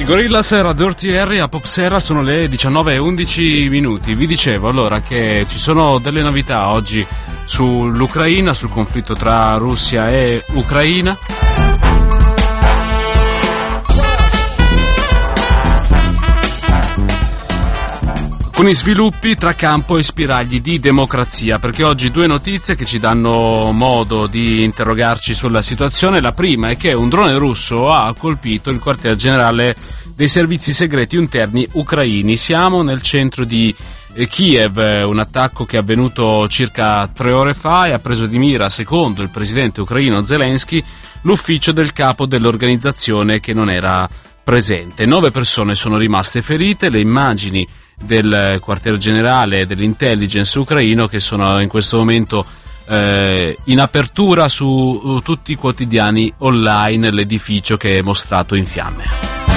Gorillaz era Dirty Harry a Popsera, sono le 19:11. Vi dicevo allora che ci sono delle novità oggi sull'Ucraina, sul conflitto tra Russia e Ucraina. Con i sviluppi tra campo e spiragli di democrazia, perché oggi due notizie che ci danno modo di interrogarci sulla situazione. La prima è che un drone russo ha colpito il quartier generale dei servizi segreti interni ucraini. Siamo nel centro di Kiev, un attacco che è avvenuto circa 3 ore fa e ha preso di mira, secondo il presidente ucraino Zelensky, l'ufficio del capo dell'organizzazione che non era presente. 9 persone sono rimaste ferite, le immagini del quartier generale dell'intelligence ucraino che sono in questo momento in apertura su tutti i quotidiani online, l'edificio che è mostrato in fiamme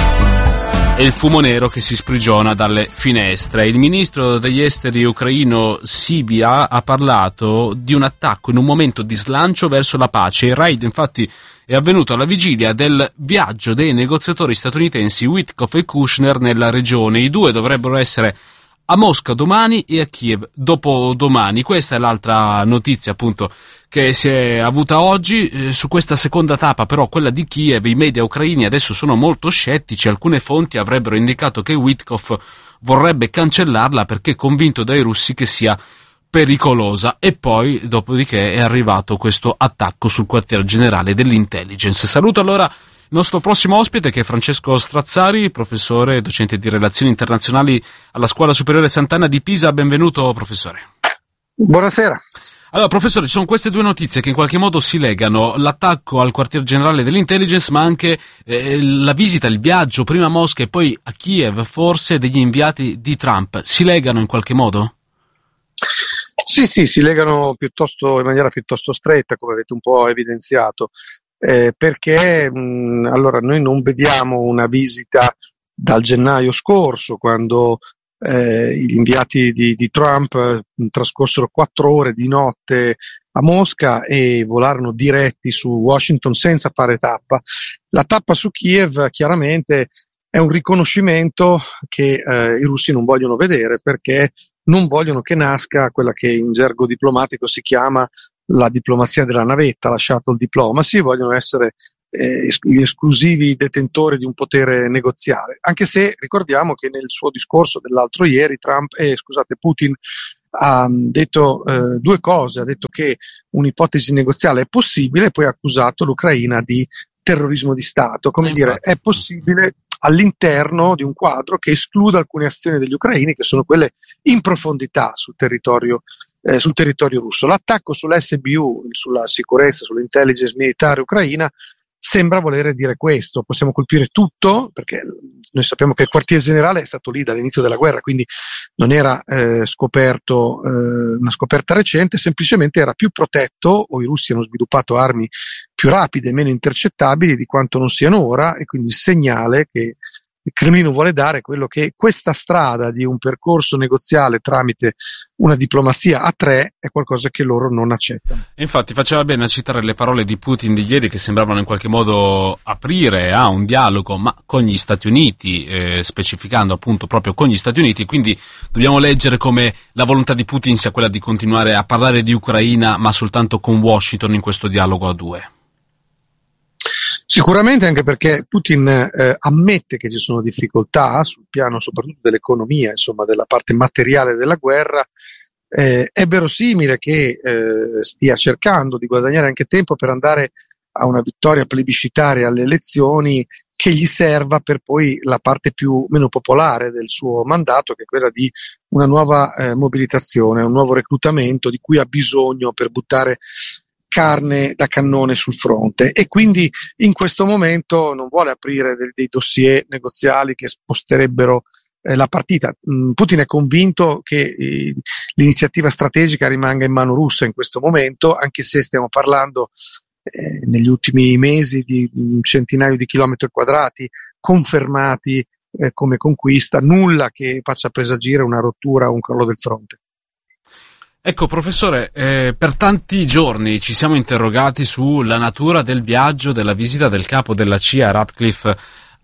e il fumo nero che si sprigiona dalle finestre. Il ministro degli esteri ucraino Sybiha ha parlato di un attacco in un momento di slancio verso la pace. Il raid infatti è avvenuto alla vigilia del viaggio dei negoziatori statunitensi Witkoff e Kushner nella regione. I due dovrebbero essere a Mosca domani e a Kiev dopodomani. Questa è l'altra notizia appunto che si è avuta oggi. Su questa seconda tappa però, quella di Kiev, i media ucraini adesso sono molto scettici. Alcune fonti avrebbero indicato che Witkoff vorrebbe cancellarla perché è convinto dai russi che sia pericolosa. E poi dopodiché è arrivato questo attacco sul quartier generale dell'intelligence. Saluto allora il nostro prossimo ospite, che è Francesco Strazzari, professore e docente di relazioni internazionali alla Scuola Superiore Sant'Anna di Pisa. Benvenuto professore. Buonasera. Allora professore, ci sono queste due notizie che in qualche modo si legano: l'attacco al quartier generale dell'intelligence, ma anche la visita, il viaggio prima a Mosca e poi a Kiev forse degli inviati di Trump. Si legano in qualche modo? Sì, si legano in maniera piuttosto stretta, come avete un po' evidenziato, perché allora noi non vediamo una visita dal gennaio scorso, quando gli inviati di Trump trascorsero 4 ore di notte a Mosca e volarono diretti su Washington senza fare tappa. La tappa su Kiev chiaramente è un riconoscimento che i russi non vogliono vedere, perché non vogliono che nasca quella che in gergo diplomatico si chiama la diplomazia della navetta, la shuttle diplomacy. Vogliono essere gli esclusivi detentori di un potere negoziale, anche se ricordiamo che nel suo discorso dell'altro ieri Putin ha detto 2 cose. Ha detto che un'ipotesi negoziale è possibile e poi ha accusato l'Ucraina di terrorismo di Stato, come dire, è possibile all'interno di un quadro che esclude alcune azioni degli ucraini, che sono quelle in profondità sul territorio russo. L'attacco sull'SBU, sulla sicurezza, sull'intelligence militare ucraina, sembra volere dire questo: possiamo colpire tutto, perché noi sappiamo che il quartier generale è stato lì dall'inizio della guerra, quindi non era una scoperta recente, semplicemente era più protetto, o i russi hanno sviluppato armi più rapide e meno intercettabili di quanto non siano ora, e quindi il segnale che il Cremlino vuole dare è quello che questa strada di un percorso negoziale tramite una diplomazia a 3 è qualcosa che loro non accettano. Infatti faceva bene a citare le parole di Putin di ieri, che sembravano in qualche modo aprire a un dialogo, ma con gli Stati Uniti, specificando appunto proprio con gli Stati Uniti. Quindi dobbiamo leggere come la volontà di Putin sia quella di continuare a parlare di Ucraina, ma soltanto con Washington in questo dialogo a 2. Sicuramente, anche perché Putin ammette che ci sono difficoltà sul piano soprattutto dell'economia, insomma della parte materiale della guerra. È verosimile che stia cercando di guadagnare anche tempo per andare a una vittoria plebiscitaria alle elezioni, che gli serva per poi la parte meno popolare del suo mandato, che è quella di una nuova mobilitazione, un nuovo reclutamento di cui ha bisogno per buttare carne da cannone sul fronte, e quindi in questo momento non vuole aprire dei dossier negoziali che sposterebbero la partita. Putin è convinto che l'iniziativa strategica rimanga in mano russa in questo momento, anche se stiamo parlando negli ultimi mesi di un centinaio di chilometri quadrati confermati come conquista, nulla che faccia presagire una rottura o un crollo del fronte. Ecco professore, per tanti giorni ci siamo interrogati sulla natura del viaggio, della visita del capo della CIA Ratcliffe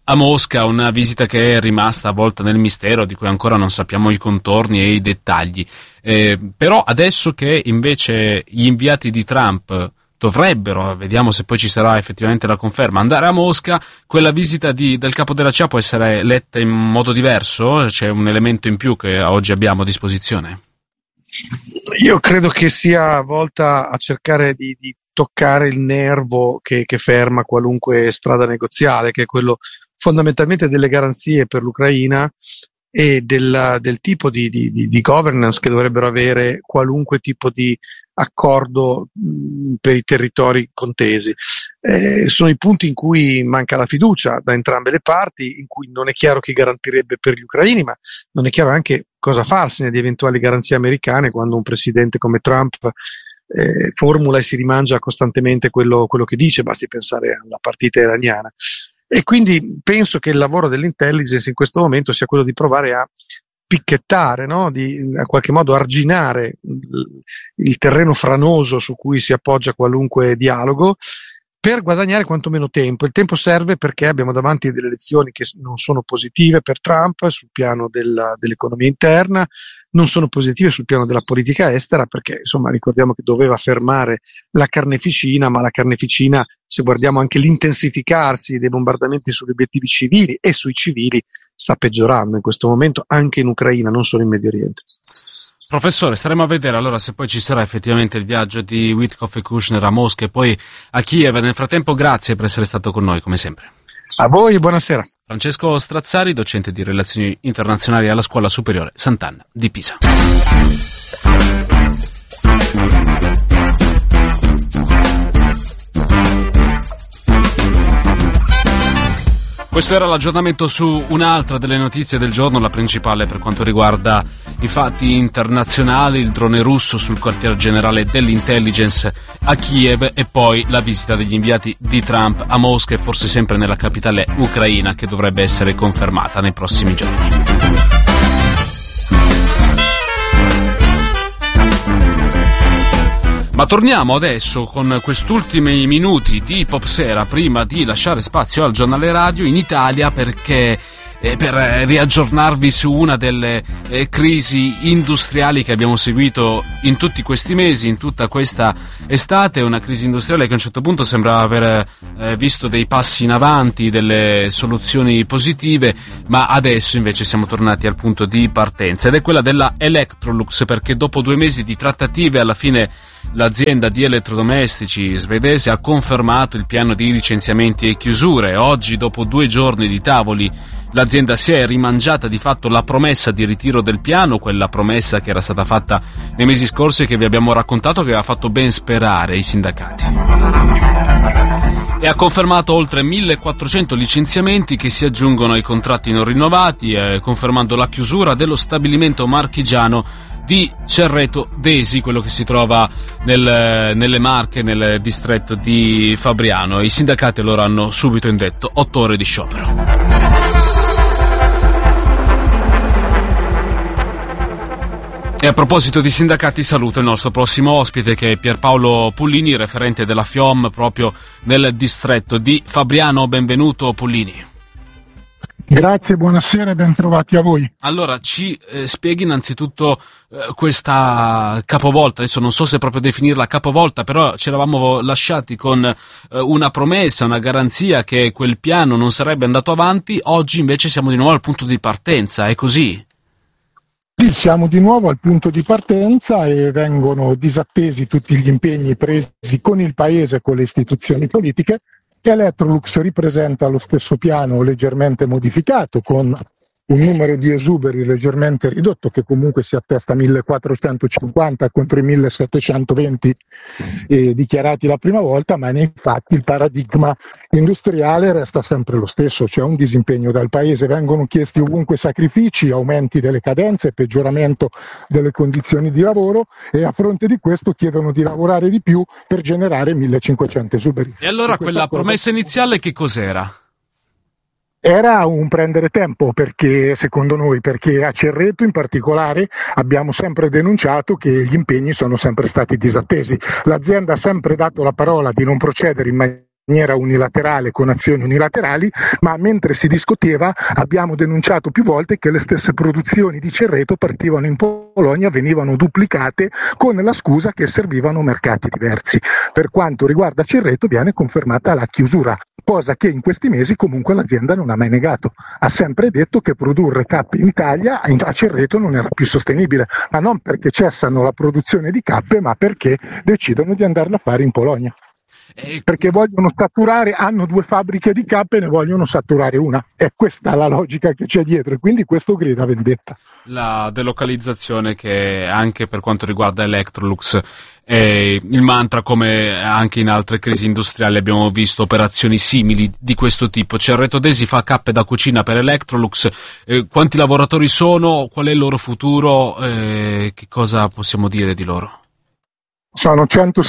a Mosca, una visita che è rimasta avvolta nel mistero, di cui ancora non sappiamo i contorni e i dettagli. Però adesso che invece gli inviati di Trump dovrebbero, vediamo se poi ci sarà effettivamente la conferma, andare a Mosca, quella visita del capo della CIA può essere letta in modo diverso? C'è un elemento in più che oggi abbiamo a disposizione? Io credo che sia volta a cercare di toccare il nervo che ferma qualunque strada negoziale, che è quello fondamentalmente delle garanzie per l'Ucraina e del tipo di governance che dovrebbero avere qualunque tipo di accordo per i territori contesi. Sono i punti in cui manca la fiducia da entrambe le parti, in cui non è chiaro chi garantirebbe per gli ucraini, ma non è chiaro anche cosa farsene di eventuali garanzie americane quando un presidente come Trump formula e si rimangia costantemente quello che dice, basti pensare alla partita iraniana. E quindi penso che il lavoro dell'intelligence in questo momento sia quello di provare a picchettare, no? Di a qualche modo arginare il terreno franoso su cui si appoggia qualunque dialogo, per guadagnare quantomeno tempo. Il tempo serve perché abbiamo davanti delle elezioni che non sono positive per Trump sul piano dell'economia interna, non sono positive sul piano della politica estera, perché insomma ricordiamo che doveva fermare la carneficina, ma la carneficina, se guardiamo anche l'intensificarsi dei bombardamenti sugli obiettivi civili e sui civili, sta peggiorando in questo momento anche in Ucraina, non solo in Medio Oriente. Professore, staremo a vedere allora se poi ci sarà effettivamente il viaggio di Witkoff e Kushner a Mosca e poi a Kiev. Nel frattempo grazie per essere stato con noi, come sempre. A voi, buonasera. Francesco Strazzari, docente di Relazioni Internazionali alla Scuola Superiore Sant'Anna di Pisa. Questo era l'aggiornamento su un'altra delle notizie del giorno, la principale per quanto riguarda i fatti internazionali, il drone russo sul quartier generale dell'intelligence a Kiev e poi la visita degli inviati di Trump a Mosca e forse sempre nella capitale ucraina, che dovrebbe essere confermata nei prossimi giorni. Ma torniamo adesso con quest'ultimi minuti di Popsera prima di lasciare spazio al giornale radio in Italia, perché per riaggiornarvi su una delle crisi industriali che abbiamo seguito in tutti questi mesi, in tutta questa estate, una crisi industriale che a un certo punto sembrava aver visto dei passi in avanti, delle soluzioni positive, ma adesso invece siamo tornati al punto di partenza, ed è quella della Electrolux, perché dopo 2 mesi di trattative alla fine l'azienda di elettrodomestici svedese ha confermato il piano di licenziamenti e chiusure. Oggi, dopo 2 giorni di tavoli, l'azienda si è rimangiata di fatto la promessa di ritiro del piano, quella promessa che era stata fatta nei mesi scorsi e che vi abbiamo raccontato, che aveva fatto ben sperare i sindacati. E ha confermato oltre 1400 licenziamenti che si aggiungono ai contratti non rinnovati, confermando la chiusura dello stabilimento marchigiano di Cerreto d'Esi, quello che si trova nelle Marche, nel distretto di Fabriano. I sindacati allora hanno subito indetto 8 ore di sciopero. E a proposito di sindacati, saluto il nostro prossimo ospite, che è Pierpaolo Pullini, referente della FIOM proprio nel distretto di Fabriano. Benvenuto Pullini. Grazie, buonasera e ben trovati a voi. Allora, ci spieghi innanzitutto questa capovolta. Adesso non so se proprio definirla capovolta, però ci eravamo lasciati con una promessa, una garanzia che quel piano non sarebbe andato avanti. Oggi invece siamo di nuovo al punto di partenza, è così? Sì, siamo di nuovo al punto di partenza e vengono disattesi tutti gli impegni presi con il Paese e con le istituzioni politiche. Electrolux ripresenta lo stesso piano leggermente modificato, con un numero di esuberi leggermente ridotto, che comunque si attesta a 1450 contro i 1720 dichiarati la prima volta, ma nei fatti il paradigma industriale resta sempre lo stesso. C'è un disimpegno dal Paese, vengono chiesti ovunque sacrifici, aumenti delle cadenze, peggioramento delle condizioni di lavoro, e a fronte di questo chiedono di lavorare di più per generare 1500 esuberi. E allora quella promessa iniziale che cos'era? Era un prendere tempo, perché secondo noi, perché a Cerreto in particolare abbiamo sempre denunciato che gli impegni sono sempre stati disattesi. L'azienda ha sempre dato la parola di non procedere in maniera maniera unilaterale, con azioni unilaterali, ma mentre si discuteva abbiamo denunciato più volte che le stesse produzioni di Cerreto partivano in Polonia, venivano duplicate con la scusa che servivano mercati diversi. Per quanto riguarda Cerreto viene confermata la chiusura, cosa che in questi mesi comunque l'azienda non ha mai negato. Ha sempre detto che produrre cappe in Italia a Cerreto non era più sostenibile, ma non perché cessano la produzione di cappe, ma perché decidono di andarla a fare in Polonia. Perché vogliono saturare, hanno 2 fabbriche di cappe e ne vogliono saturare una. È questa la logica che c'è dietro e quindi questo grida vendetta. La delocalizzazione, che anche per quanto riguarda Electrolux è il mantra, come anche in altre crisi industriali abbiamo visto operazioni simili di questo tipo. Cerreto Desi fa cappe da cucina per Electrolux. Quanti lavoratori sono? Qual è il loro futuro? Che cosa possiamo dire di loro? Sono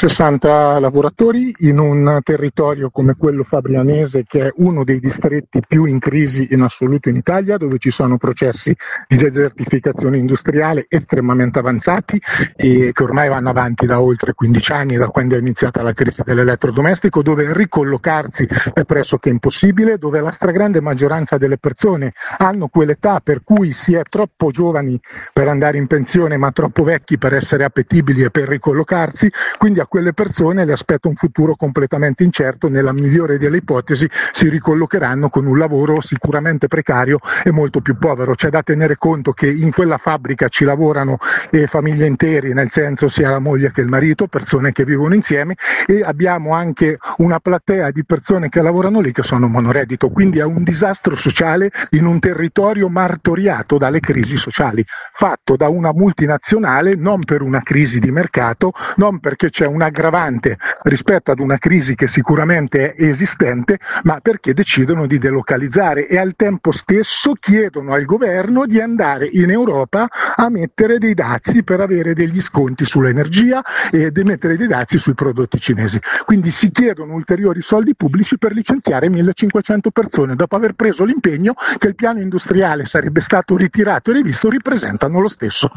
160 lavoratori in un territorio come quello fabrianese, che è uno dei distretti più in crisi in assoluto in Italia, dove ci sono processi di desertificazione industriale estremamente avanzati e che ormai vanno avanti da oltre 15 anni, da quando è iniziata la crisi dell'elettrodomestico, dove ricollocarsi è pressoché impossibile, dove la stragrande maggioranza delle persone hanno quell'età per cui si è troppo giovani per andare in pensione ma troppo vecchi per essere appetibili e per ricollocarsi. Quindi a quelle persone le aspetta un futuro completamente incerto. Nella migliore delle ipotesi si ricollocheranno con un lavoro sicuramente precario e molto più povero. C'è da tenere conto che in quella fabbrica ci lavorano famiglie intere, nel senso sia la moglie che il marito, persone che vivono insieme, e abbiamo anche una platea di persone che lavorano lì che sono monoreddito. Quindi è un disastro sociale in un territorio martoriato dalle crisi sociali, fatto da una multinazionale non per una crisi di mercato, non perché c'è un aggravante rispetto ad una crisi che sicuramente è esistente, ma perché decidono di delocalizzare e al tempo stesso chiedono al governo di andare in Europa a mettere dei dazi per avere degli sconti sull'energia e di mettere dei dazi sui prodotti cinesi. Quindi si chiedono ulteriori soldi pubblici per licenziare 1500 persone dopo aver preso l'impegno che il piano industriale sarebbe stato ritirato e rivisto. Ripresentano lo stesso.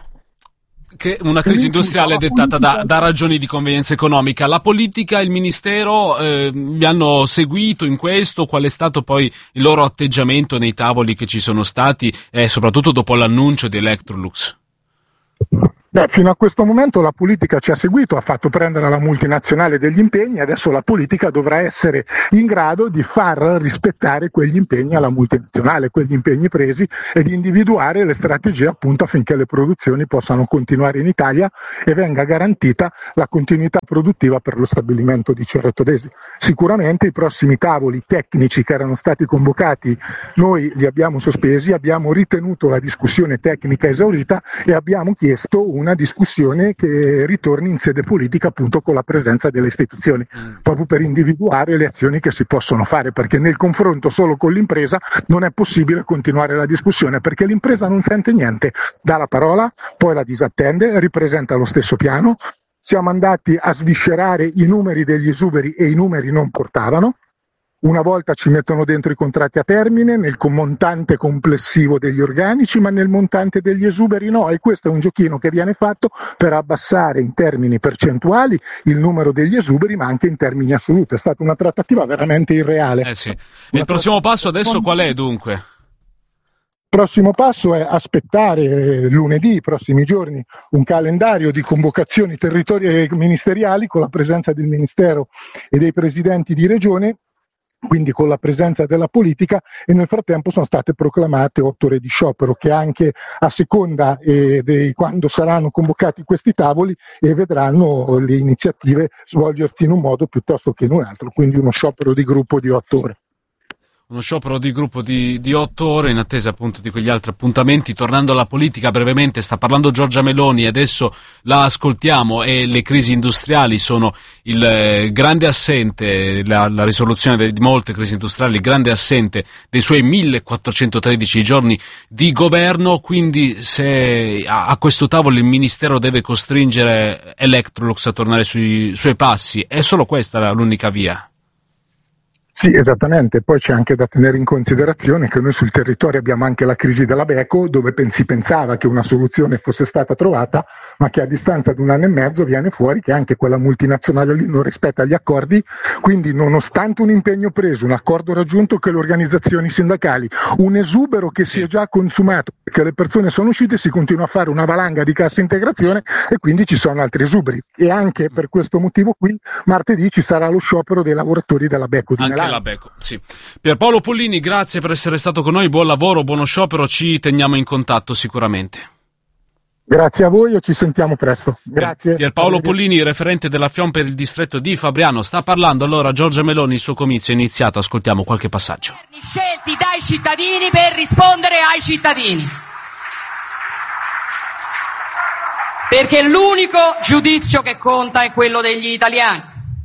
Che una crisi industriale dettata da ragioni di convenienza economica. La politica, il ministero vi hanno seguito in questo? Qual è stato poi il loro atteggiamento nei tavoli che ci sono stati, soprattutto dopo l'annuncio di Electrolux? Fino a questo momento la politica ci ha seguito, ha fatto prendere alla multinazionale degli impegni, adesso la politica dovrà essere in grado di far rispettare quegli impegni alla multinazionale, quegli impegni presi, e di individuare le strategie appunto affinché le produzioni possano continuare in Italia e venga garantita la continuità produttiva per lo stabilimento di Cerreto Desi. Sicuramente i prossimi tavoli tecnici che erano stati convocati noi li abbiamo sospesi, abbiamo ritenuto la discussione tecnica esaurita e abbiamo chiesto una discussione che ritorni in sede politica appunto con la presenza delle istituzioni, proprio per individuare le azioni che si possono fare, perché nel confronto solo con l'impresa non è possibile continuare la discussione, perché l'impresa non sente niente, dà la parola, poi la disattende, ripresenta lo stesso piano. Siamo andati a sviscerare i numeri degli esuberi e i numeri non portavano. Una volta ci mettono dentro i contratti a termine nel montante complessivo degli organici, ma nel montante degli esuberi no, e questo è un giochino che viene fatto per abbassare in termini percentuali il numero degli esuberi, ma anche in termini assoluti. È stata una trattativa veramente irreale. Sì. E il prossimo passo adesso qual è dunque? Il prossimo passo è aspettare lunedì, i prossimi giorni, un calendario di convocazioni ministeriali con la presenza del Ministero e dei presidenti di regione, quindi con la presenza della politica, e nel frattempo sono state proclamate 8 ore di sciopero che anche a seconda di quando saranno convocati questi tavoli vedranno le iniziative svolgersi in un modo piuttosto che in un altro, quindi uno sciopero di gruppo di 8 ore. Uno sciopero di gruppo di 8 ore in attesa appunto di quegli altri appuntamenti. Tornando alla politica brevemente, sta parlando Giorgia Meloni, adesso la ascoltiamo, e le crisi industriali sono il grande assente, la risoluzione di molte crisi industriali, il grande assente dei suoi 1413 giorni di governo. Quindi se a questo tavolo il Ministero deve costringere Electrolux a tornare sui suoi passi, è solo questa l'unica via? Sì, esattamente. Poi c'è anche da tenere in considerazione che noi sul territorio abbiamo anche la crisi della Beko, dove si pensava che una soluzione fosse stata trovata, ma che a distanza di 1 anno e mezzo viene fuori che anche quella multinazionale lì non rispetta gli accordi. Quindi, nonostante un impegno preso, un accordo raggiunto che le organizzazioni sindacali, un esubero che si è già consumato, che le persone sono uscite, si continua a fare una valanga di cassa integrazione e quindi ci sono altri esuberi. E anche per questo motivo qui martedì ci sarà lo sciopero dei lavoratori della Beko di Milano. La Beko, sì. Pierpaolo Pollini, grazie per essere stato con noi, buon lavoro, buono sciopero, ci teniamo in contatto sicuramente. Grazie a voi e ci sentiamo presto. Grazie. Pierpaolo Pollini, referente della FIOM per il distretto di Fabriano. Sta parlando allora Giorgia Meloni, il suo comizio è iniziato, ascoltiamo qualche passaggio. Scelti dai cittadini per rispondere ai cittadini. Perché l'unico giudizio che conta è quello degli italiani.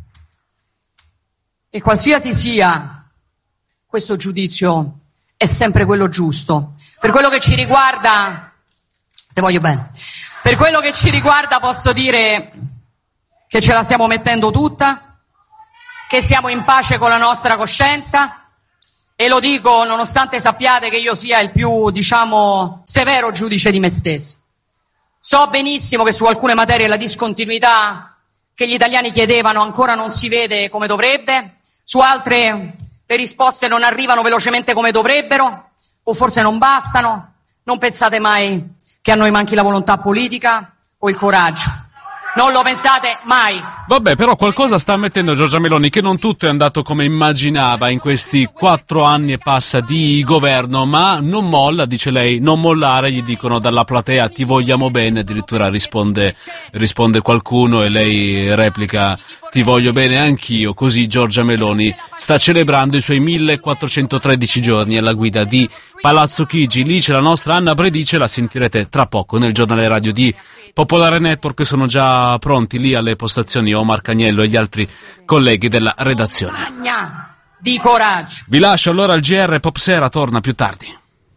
E qualsiasi sia questo giudizio è sempre quello giusto. Per quello che ci riguarda, te voglio bene, per quello che ci riguarda posso dire che ce la stiamo mettendo tutta, che siamo in pace con la nostra coscienza, e lo dico nonostante sappiate che io sia il più, severo giudice di me stesso. So benissimo che su alcune materie la discontinuità che gli italiani chiedevano ancora non si vede come dovrebbe. Su altre le risposte non arrivano velocemente come dovrebbero, o forse non bastano. Non pensate mai che a noi manchi la volontà politica o il coraggio. Non lo pensate mai. Vabbè, però qualcosa sta ammettendo Giorgia Meloni, che non tutto è andato come immaginava in questi 4 anni e passa di governo, ma non molla, dice lei, non mollare, gli dicono dalla platea ti vogliamo bene, addirittura risponde qualcuno e lei replica ti voglio bene anch'io, così Giorgia Meloni sta celebrando i suoi 1413 giorni alla guida di Palazzo Chigi. Lì c'è la nostra Anna Bredice, la sentirete tra poco nel giornale radio di Popolare Network, sono già pronti lì alle postazioni Omar Cagnello e gli altri colleghi della redazione. Di coraggio. Vi lascio allora al GR Popsera, torna più tardi.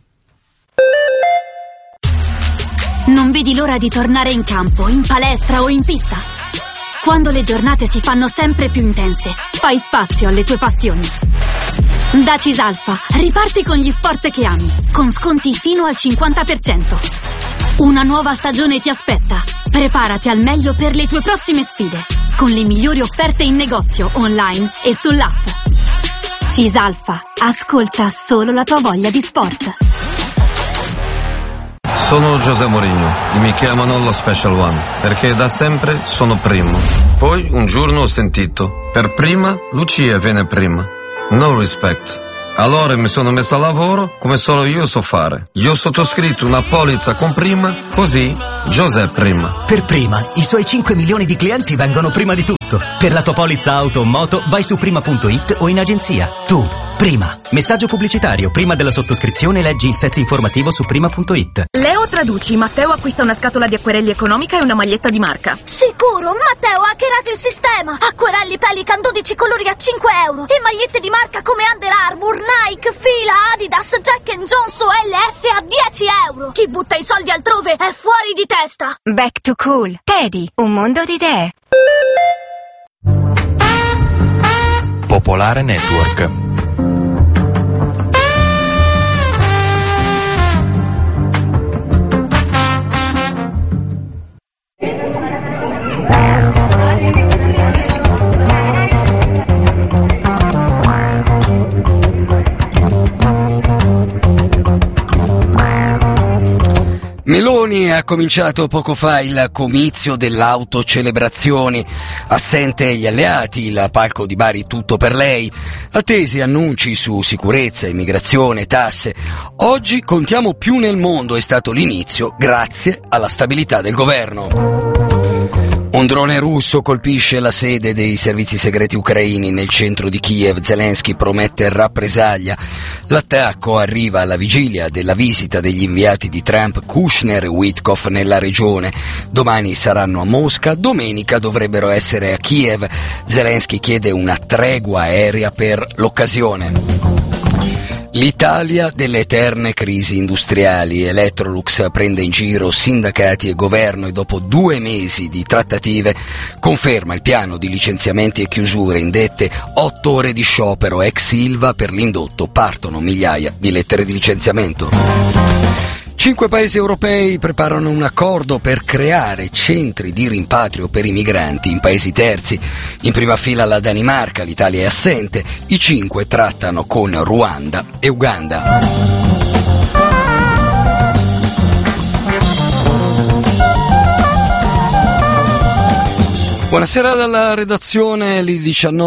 Non vedi l'ora di tornare in campo, in palestra o in pista? Quando le giornate si fanno sempre più intense, fai spazio alle tue passioni. Da Cisalfa, riparti con gli sport che ami, con sconti fino al 50%. Una nuova stagione ti aspetta. Preparati al meglio per le tue prossime sfide, con le migliori offerte in negozio, online e sull'app. Cisalfa, ascolta solo la tua voglia di sport. Sono José Mourinho e mi chiamano lo Special One, perché da sempre sono primo. Poi un giorno ho sentito, per prima Lucia viene prima. No respect. Allora mi sono messo a lavoro come solo io so fare. Io ho sottoscritto una polizza con prima, così José prima. Per prima, i suoi 5 milioni di clienti vengono prima di tutto. Per la tua polizza auto o moto vai su prima.it o in agenzia. Tu, prima. Messaggio pubblicitario. Prima della sottoscrizione leggi il set informativo su prima.it. Leo traduci. Matteo acquista una scatola di acquerelli economica e una maglietta di marca. Sicuro, Matteo ha hackerato il sistema. Acquerelli Pelican 12 colori a 5 euro e magliette di marca come Under Armour, Nike, Fila, Adidas, Jack & Jones o LS a 10 euro. Chi butta i soldi altrove è fuori di testa. Back to Cool. Teddy, un mondo di idee. Popolare Network. Meloni ha cominciato poco fa il comizio dell'autocelebrazioni, assente gli alleati, il palco di Bari tutto per lei, attesi annunci su sicurezza, immigrazione, tasse. Oggi contiamo più nel mondo, è stato l'inizio grazie alla stabilità del governo. Un drone russo colpisce la sede dei servizi segreti ucraini nel centro di Kiev. Zelensky promette rappresaglia. L'attacco arriva alla vigilia della visita degli inviati di Trump, Kushner e Witkoff nella regione. Domani saranno a Mosca, domenica dovrebbero essere a Kiev. Zelensky chiede una tregua aerea per l'occasione. L'Italia delle eterne crisi industriali. Electrolux prende in giro sindacati e governo e dopo 2 mesi di trattative conferma il piano di licenziamenti e chiusure indette, 8 ore di sciopero ex Ilva per l'indotto, partono migliaia di lettere di licenziamento. 5 paesi europei preparano un accordo per creare centri di rimpatrio per i migranti in paesi terzi. In prima fila la Danimarca, l'Italia è assente. I 5 trattano con Ruanda e Uganda. Buonasera dalla redazione, le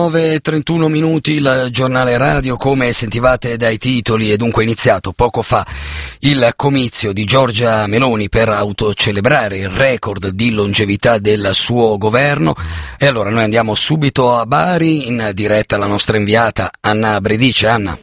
19:31, il giornale radio, come sentivate dai titoli, è dunque iniziato poco fa il comizio di Giorgia Meloni per autocelebrare il record di longevità del suo governo. E allora noi andiamo subito a Bari, in diretta alla nostra inviata Anna Bredice. Anna.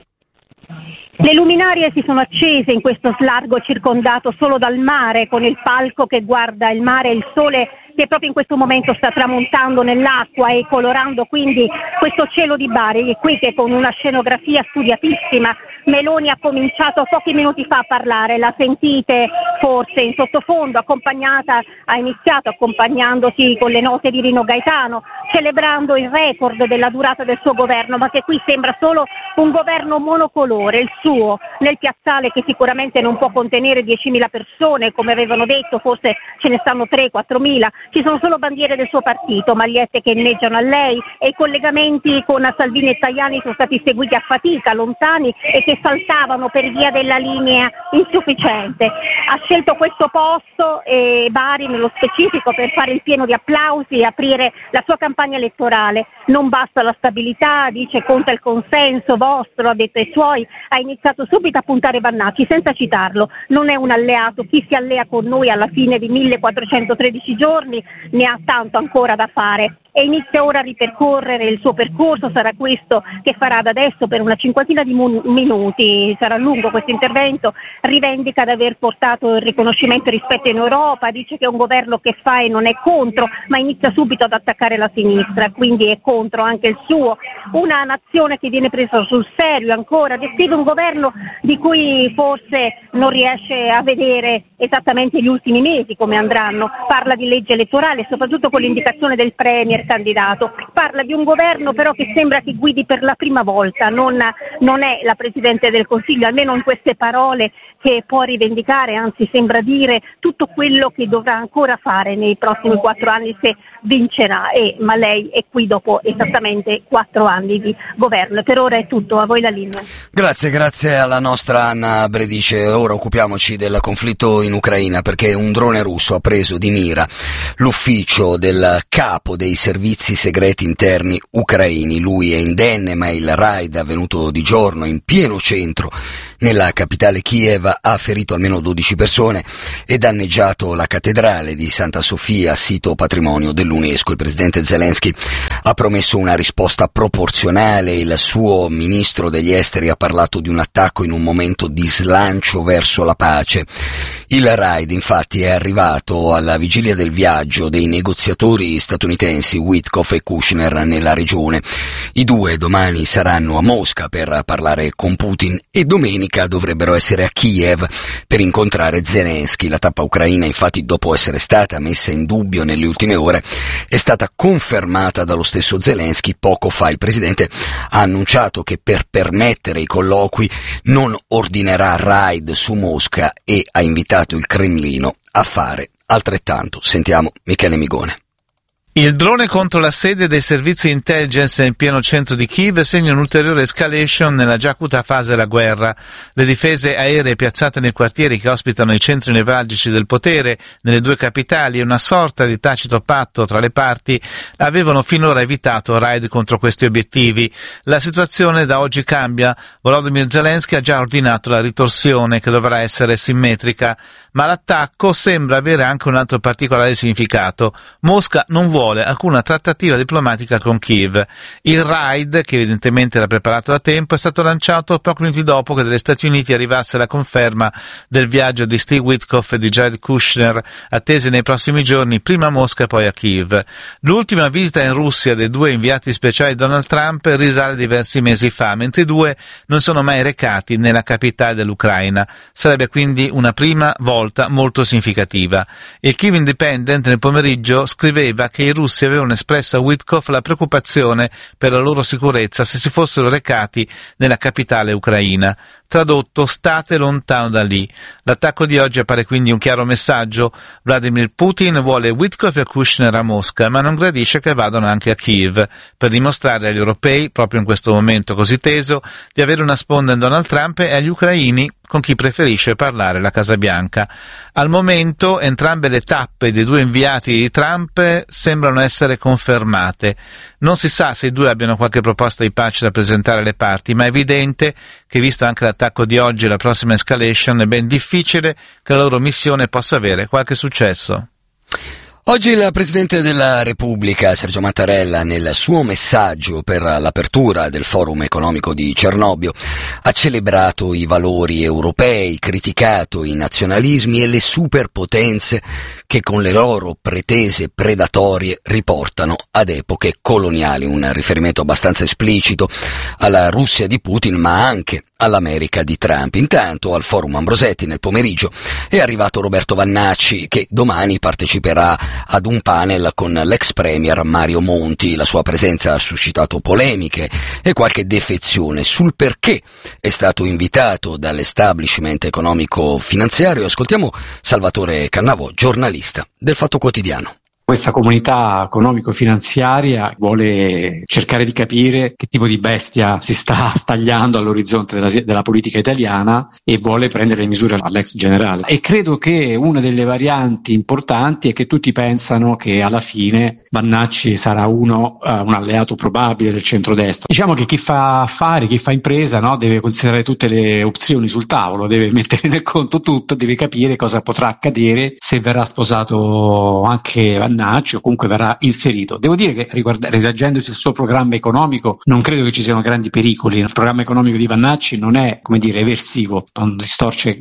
Le luminarie si sono accese in questo largo circondato solo dal mare, con il palco che guarda il mare e il sole che proprio in questo momento sta tramontando nell'acqua e colorando quindi questo cielo di Bari, qui che con una scenografia studiatissima Meloni ha cominciato pochi minuti fa a parlare, la sentite forse in sottofondo, ha iniziato accompagnandosi con le note di Rino Gaetano, celebrando il record della durata del suo governo, ma che qui sembra solo un governo monocolore, il suo, nel piazzale che sicuramente non può contenere 10.000 persone, come avevano detto, forse ce ne stanno 3-4.000, ci sono solo bandiere del suo partito, magliette che inneggiano a lei, e i collegamenti con Salvini e Tajani sono stati seguiti a fatica, lontani e che saltavano per via della linea insufficiente. Ha scelto questo posto, Bari nello specifico, per fare il pieno di applausi e aprire la sua campagna elettorale. Non basta la stabilità, dice, conta il consenso vostro, ha detto ai suoi, ha iniziato subito a puntare Bannacci senza citarlo, non è un alleato, chi si allea con noi alla fine di 1413 giorni ne ha tanto ancora da fare. E inizia ora a ripercorrere il suo percorso, sarà questo che farà da adesso per una cinquantina di minuti, sarà lungo questo intervento, rivendica di aver portato il riconoscimento e rispetto in Europa, dice che è un governo che fa e non è contro, ma inizia subito ad attaccare la sinistra, quindi è contro anche il suo, una nazione che viene presa sul serio ancora, descrive un governo di cui forse non riesce a vedere esattamente gli ultimi mesi come andranno, parla di legge elettorale, soprattutto con l'indicazione del premier candidato, parla di un governo però che sembra che guidi per la prima volta, non è la Presidente del Consiglio, almeno in queste parole, che può rivendicare, anzi sembra dire tutto quello che dovrà ancora fare nei prossimi 4 anni se vincerà, ma lei è qui dopo esattamente 4 anni di governo. Per ora è tutto, a voi la linea. Grazie alla nostra Anna Bredice. Ora occupiamoci del conflitto in Ucraina, perché un drone russo ha preso di mira l'ufficio del capo dei servizi segreti interni ucraini. Lui è indenne, ma il raid avvenuto di giorno in pieno centro nella capitale Kiev ha ferito almeno 12 persone e danneggiato la cattedrale di Santa Sofia, sito patrimonio dell'UNESCO. Il presidente Zelensky ha promesso una risposta proporzionale, il suo ministro degli esteri ha parlato di un attacco in un momento di slancio verso la pace. Il raid infatti è arrivato alla vigilia del viaggio dei negoziatori statunitensi Witkoff e Kushner nella regione. I due domani saranno a Mosca per parlare con Putin e domenica dovrebbero essere a Kiev per incontrare Zelensky. La tappa ucraina, infatti, dopo essere stata messa in dubbio nelle ultime ore, è stata confermata dallo stesso Zelensky. Poco fa il presidente ha annunciato che per permettere i colloqui non ordinerà raid su Mosca e ha invitato il Cremlino a fare altrettanto. Sentiamo Michele Migone. Il drone contro la sede dei servizi intelligence in pieno centro di Kiev segna un'ulteriore escalation nella già acuta fase della guerra. Le difese aeree piazzate nei quartieri che ospitano i centri nevralgici del potere nelle due capitali e una sorta di tacito patto tra le parti avevano finora evitato raid contro questi obiettivi. La situazione da oggi cambia. Volodymyr Zelensky ha già ordinato la ritorsione, che dovrà essere simmetrica. Ma l'attacco sembra avere anche un altro particolare significato. Mosca non vuole alcuna trattativa diplomatica con Kiev. Il raid, che evidentemente era preparato da tempo, è stato lanciato pochi minuti dopo che dagli Stati Uniti arrivasse la conferma del viaggio di Steve Witkoff e di Jared Kushner, attesi nei prossimi giorni, prima a Mosca e poi a Kiev. L'ultima visita in Russia dei due inviati speciali di Donald Trump risale diversi mesi fa, mentre i due non sono mai recati nella capitale dell'Ucraina. Sarebbe quindi una prima volta molto significativa. Il Kiev Independent nel pomeriggio scriveva che i russi avevano espresso a Witkoff la preoccupazione per la loro sicurezza se si fossero recati nella capitale ucraina. Tradotto, state lontano da lì. L'attacco di oggi appare quindi un chiaro messaggio. Vladimir Putin vuole Witkoff e Kushner a Mosca, ma non gradisce che vadano anche a Kiev, per dimostrare agli europei, proprio in questo momento così teso, di avere una sponda in Donald Trump e agli ucraini con chi preferisce parlare la Casa Bianca. Al momento entrambe le tappe dei due inviati di Trump sembrano essere confermate. Non si sa se i due abbiano qualche proposta di pace da presentare alle parti, ma è evidente che, visto anche l'attacco di oggi e la prossima escalation, è ben difficile che la loro missione possa avere qualche successo. Oggi il Presidente della Repubblica, Sergio Mattarella, nel suo messaggio per l'apertura del Forum economico di Cernobbio, ha celebrato i valori europei, criticato i nazionalismi e le superpotenze che con le loro pretese predatorie riportano ad epoche coloniali. Un riferimento abbastanza esplicito alla Russia di Putin, ma anche all'America di Trump. Intanto al Forum Ambrosetti nel pomeriggio è arrivato Roberto Vannacci, che domani parteciperà ad un panel con l'ex premier Mario Monti. La sua presenza ha suscitato polemiche e qualche defezione sul perché è stato invitato dall'establishment economico-finanziario. Ascoltiamo Salvatore Cannavò, giornalista del Fatto Quotidiano. Questa comunità economico-finanziaria vuole cercare di capire che tipo di bestia si sta stagliando all'orizzonte della politica italiana e vuole prendere le misure all'ex generale. E credo che una delle varianti importanti è che tutti pensano che alla fine Vannacci sarà un alleato probabile del centrodestra. Diciamo che chi fa affari, chi fa impresa, no, deve considerare tutte le opzioni sul tavolo, deve mettere nel conto tutto, deve capire cosa potrà accadere se verrà sposato anche Vannacci o comunque verrà inserito. Devo dire che rileggendosi il suo programma economico non credo che ci siano grandi pericoli. Il programma economico di Vannacci non è, come dire, eversivo, non distorce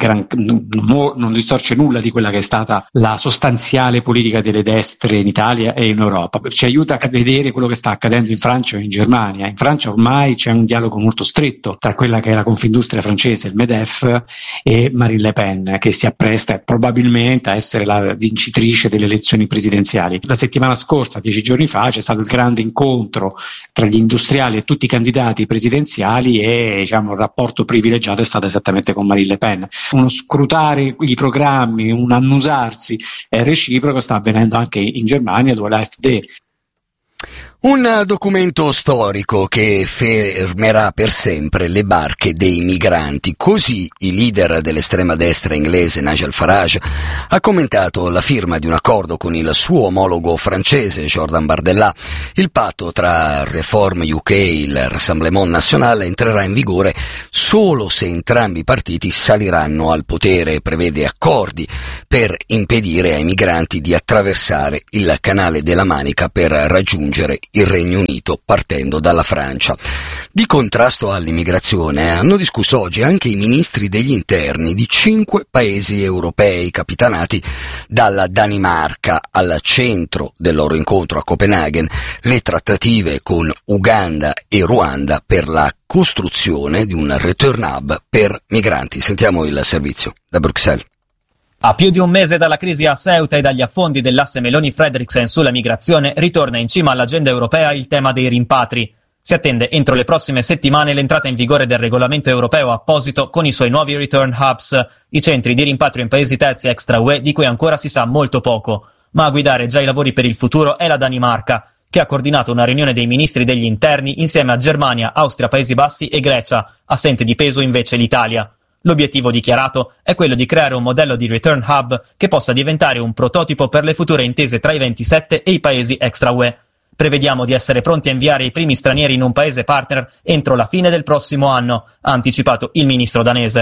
nulla di quella che è stata la sostanziale politica delle destre in Italia e in Europa. Ci aiuta a vedere quello che sta accadendo in Francia o in Germania. In Francia ormai c'è un dialogo molto stretto tra quella che è la Confindustria francese, il MEDEF, e Marine Le Pen, che si appresta probabilmente a essere la vincitrice delle elezioni presidenziali. La settimana scorsa, 10 giorni fa, c'è stato il grande incontro tra gli industriali e tutti i candidati presidenziali e il rapporto privilegiato è stato esattamente con Marine Le Pen. Uno scrutare i programmi, un annusarsi reciproco sta avvenendo anche in Germania, dove l'AfD. Un documento storico che fermerà per sempre le barche dei migranti. Così il leader dell'estrema destra inglese Nigel Farage ha commentato la firma di un accordo con il suo omologo francese Jordan Bardella. Il patto tra Reform UK e il Rassemblement National entrerà in vigore solo se entrambi i partiti saliranno al potere e prevede accordi per impedire ai migranti di attraversare il canale della Manica per raggiungere il Regno Unito partendo dalla Francia. Di contrasto all'immigrazione hanno discusso oggi anche i ministri degli interni di 5 paesi europei capitanati dalla Danimarca. Al centro del loro incontro a Copenaghen le trattative con Uganda e Ruanda per la costruzione di un return hub per migranti. Sentiamo il servizio da Bruxelles. A più di un mese dalla crisi a Ceuta e dagli affondi dell'asse Meloni-Fredriksen sulla migrazione, ritorna in cima all'agenda europea il tema dei rimpatri. Si attende entro le prossime settimane l'entrata in vigore del regolamento europeo apposito con i suoi nuovi return hubs, i centri di rimpatrio in paesi terzi extra UE di cui ancora si sa molto poco. Ma a guidare già i lavori per il futuro è la Danimarca, che ha coordinato una riunione dei ministri degli interni insieme a Germania, Austria, Paesi Bassi e Grecia, assente di peso invece l'Italia. L'obiettivo dichiarato è quello di creare un modello di return hub che possa diventare un prototipo per le future intese tra i 27 e i paesi extra UE. Prevediamo di essere pronti a inviare i primi stranieri in un paese partner entro la fine del prossimo anno, ha anticipato il ministro danese.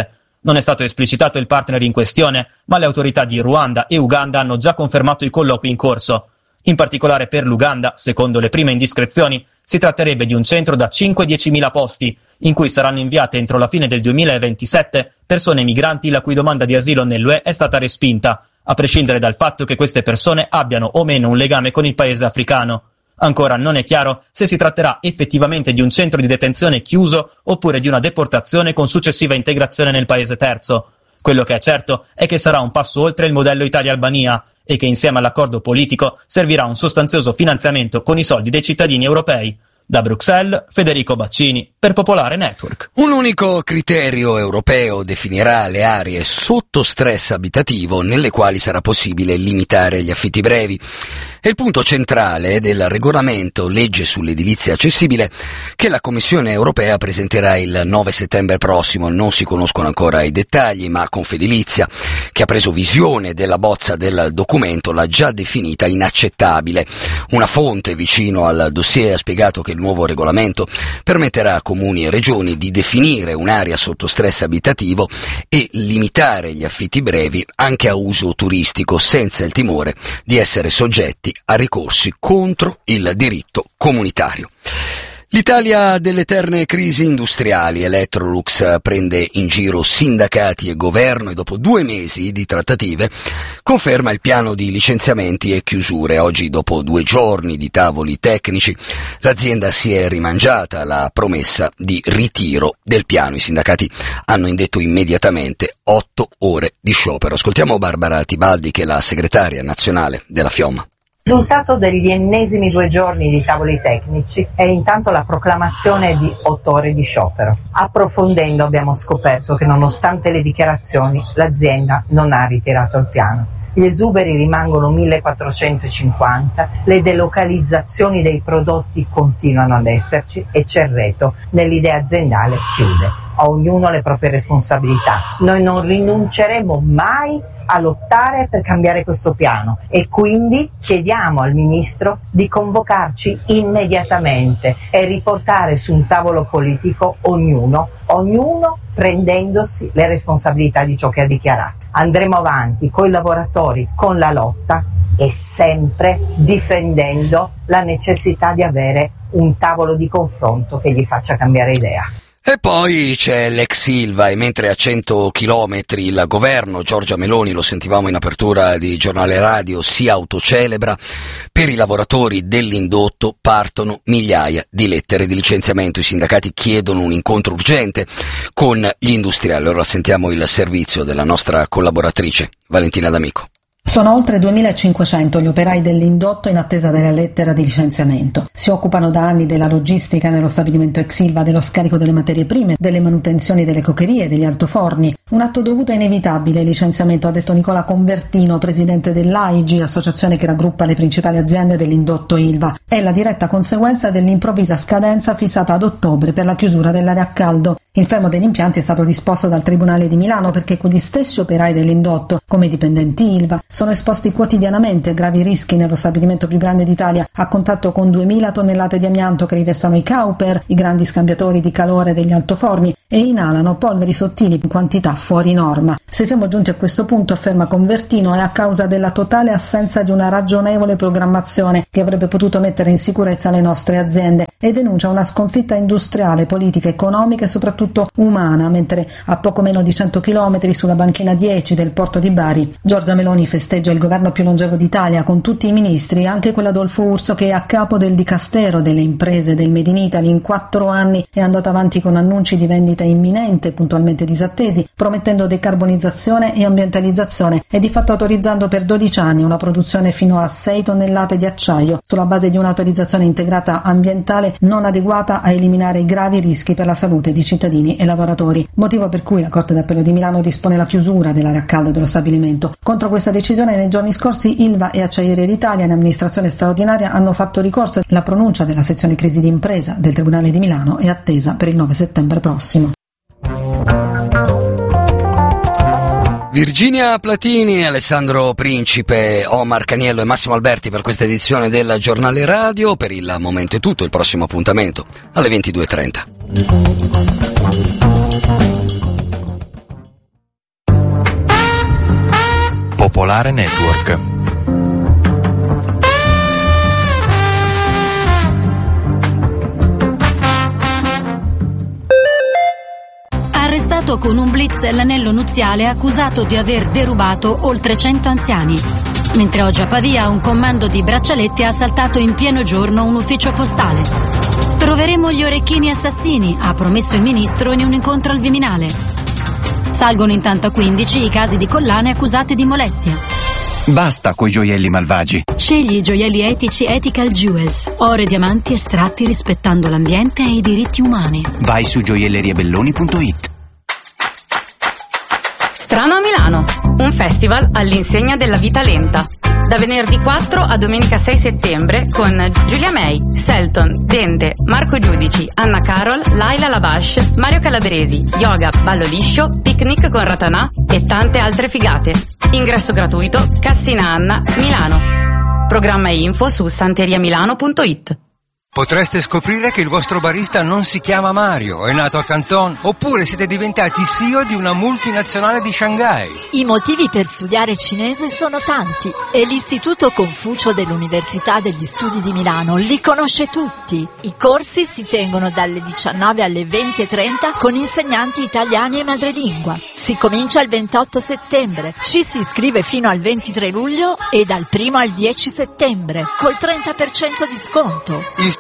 Non è stato esplicitato il partner in questione, ma le autorità di Ruanda e Uganda hanno già confermato i colloqui in corso. In particolare per l'Uganda, secondo le prime indiscrezioni, si tratterebbe di un centro da 5-10.000 posti, in cui saranno inviate entro la fine del 2027 persone migranti la cui domanda di asilo nell'UE è stata respinta, a prescindere dal fatto che queste persone abbiano o meno un legame con il paese africano. Ancora non è chiaro se si tratterà effettivamente di un centro di detenzione chiuso oppure di una deportazione con successiva integrazione nel paese terzo. Quello che è certo è che sarà un passo oltre il modello Italia-Albania e che insieme all'accordo politico servirà un sostanzioso finanziamento con i soldi dei cittadini europei. Da Bruxelles, Federico Baccini, per Popolare Network. Un unico criterio europeo definirà le aree sotto stress abitativo nelle quali sarà possibile limitare gli affitti brevi. È il punto centrale del regolamento legge sull'edilizia accessibile che la Commissione europea presenterà il 9 settembre prossimo. Non si conoscono ancora i dettagli, ma Confedilizia, che ha preso visione della bozza del documento, l'ha già definita inaccettabile. Una fonte vicino al dossier ha spiegato che il nuovo regolamento permetterà a comuni e regioni di definire un'area sotto stress abitativo e limitare gli affitti brevi anche a uso turistico, senza il timore di essere soggetti a ricorsi contro il diritto comunitario. L'Italia delle eterne crisi industriali. Electrolux prende in giro sindacati e governo e dopo 2 mesi di trattative conferma il piano di licenziamenti e chiusure. Oggi, dopo 2 giorni di tavoli tecnici, l'azienda si è rimangiata la promessa di ritiro del piano. I sindacati hanno indetto immediatamente 8 ore di sciopero. Ascoltiamo Barbara Tibaldi, che è la segretaria nazionale della FIOM. Il risultato degli ennesimi 2 giorni di tavoli tecnici è intanto la proclamazione di 8 ore di sciopero. Approfondendo abbiamo scoperto che nonostante le dichiarazioni l'azienda non ha ritirato il piano. Gli esuberi rimangono 1450, le delocalizzazioni dei prodotti continuano ad esserci e Cerreto nell'idea aziendale chiude. A ognuno le proprie responsabilità. Noi non rinunceremo mai a lottare per cambiare questo piano e quindi chiediamo al Ministro di convocarci immediatamente e riportare su un tavolo politico ognuno prendendosi le responsabilità di ciò che ha dichiarato. Andremo avanti coi lavoratori, con la lotta e sempre difendendo la necessità di avere un tavolo di confronto che gli faccia cambiare idea. E poi c'è l'ex Ilva e mentre a 100 chilometri il governo, Giorgia Meloni, lo sentivamo in apertura di Giornale Radio, si autocelebra, per i lavoratori dell'indotto partono migliaia di lettere di licenziamento. I sindacati chiedono un incontro urgente con gli industriali. Ora sentiamo il servizio della nostra collaboratrice Valentina D'Amico. Sono oltre 2.500 gli operai dell'indotto in attesa della lettera di licenziamento. Si occupano da anni della logistica nello stabilimento ex Ilva, dello scarico delle materie prime, delle manutenzioni delle cocherie, degli altoforni. Un atto dovuto e inevitabile il licenziamento, ha detto Nicola Convertino, presidente dell'AIG, associazione che raggruppa le principali aziende dell'indotto Ilva. È la diretta conseguenza dell'improvvisa scadenza fissata ad ottobre per la chiusura dell'area a caldo. Il fermo degli impianti è stato disposto dal Tribunale di Milano perché quegli stessi operai dell'indotto, come i dipendenti Ilva, sono esposti quotidianamente a gravi rischi nello stabilimento più grande d'Italia, a contatto con 2.000 tonnellate di amianto che rivestono i Cowper, i grandi scambiatori di calore degli altoforni, e inalano polveri sottili in quantità fuori norma. Se siamo giunti a questo punto, afferma Convertino, è a causa della totale assenza di una ragionevole programmazione che avrebbe potuto mettere in sicurezza le nostre aziende, e denuncia una sconfitta industriale, politica, economica e soprattutto umana, mentre a poco meno di 100 chilometri sulla banchina 10 del porto di Bari, Giorgia Meloni festeggia il governo più longevo d'Italia con tutti i ministri, anche quell'Adolfo Urso che è a capo del Dicastero delle imprese del Made in Italy. In 4 anni è andato avanti con annunci di vendita imminente, puntualmente disattesi, promettendo decarbonizzazione e ambientalizzazione e di fatto autorizzando per 12 anni una produzione fino a 6 tonnellate di acciaio sulla base di un'autorizzazione integrata ambientale non adeguata a eliminare i gravi rischi per la salute di cittadini e lavoratori, motivo per cui la Corte d'Appello di Milano dispone la chiusura dell'area a caldo dello stabilimento. Contro questa decisione nei giorni scorsi Ilva e Acciaierie d'Italia in amministrazione straordinaria hanno fatto ricorso. La pronuncia della sezione crisi d'impresa del Tribunale di Milano è attesa per il 9 settembre prossimo. Virginia Platini, Alessandro Principe, Omar Caniello e Massimo Alberti per questa edizione del Giornale Radio. Per il momento è tutto, il prossimo appuntamento alle 22:30. Popolare Network. Arrestato con un blitz l'anello nuziale accusato di aver derubato oltre 100 anziani. Mentre oggi a Pavia un comando di braccialetti ha assaltato in pieno giorno un ufficio postale. Troveremo gli orecchini assassini, ha promesso il ministro in un incontro al Viminale. Salgono intanto a 15 i casi di collane accusate di molestia. Basta coi gioielli malvagi. Scegli i gioielli etici Ethical Jewels, oro e diamanti estratti rispettando l'ambiente e i diritti umani. Vai su gioielleriabelloni.it. Strano a Milano, un festival all'insegna della vita lenta. Da venerdì 4 a domenica 6 settembre con Giulia May, Selton, Dente, Marco Giudici, Anna Carol, Laila Labash, Mario Calabresi, yoga, ballo liscio, picnic con Ratanà e tante altre figate. Ingresso gratuito, Cassina Anna, Milano. Programma e info su santeriamilano.it. Potreste scoprire che il vostro barista non si chiama Mario, è nato a Canton, oppure siete diventati CEO di una multinazionale di Shanghai. I motivi per studiare cinese sono tanti e l'Istituto Confucio dell'Università degli Studi di Milano li conosce tutti. I corsi si tengono dalle 19 alle 20:30 con insegnanti italiani e madrelingua. Si comincia il 28 settembre, ci si iscrive fino al 23 luglio e dal 1 al 10 settembre, col 30% di sconto.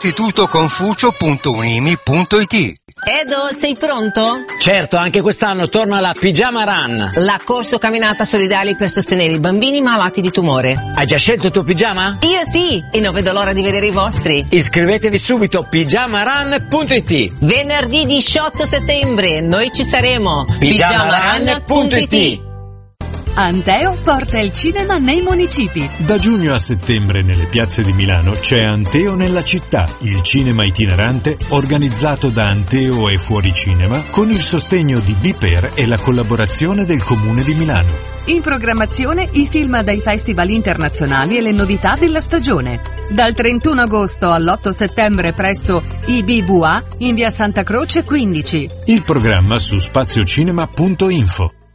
istitutoconfucio.unimi.it. Edo, sei pronto? Certo, anche quest'anno torna la Pigiama Run. La corso camminata solidale per sostenere i bambini malati di tumore. Hai già scelto il tuo pigiama? Io sì, e non vedo l'ora di vedere i vostri. Iscrivetevi subito a pigiamarun.it. Venerdì 18 settembre, noi ci saremo. pigiamarun.it. Anteo porta il cinema nei municipi. Da giugno a settembre nelle piazze di Milano c'è Anteo nella città, il cinema itinerante organizzato da Anteo e Fuori Cinema con il sostegno di Biper e la collaborazione del Comune di Milano. In programmazione i film dai festival internazionali e le novità della stagione. Dal 31 agosto all'8 settembre presso IBVA in via Santa Croce 15. Il programma su spaziocinema.info.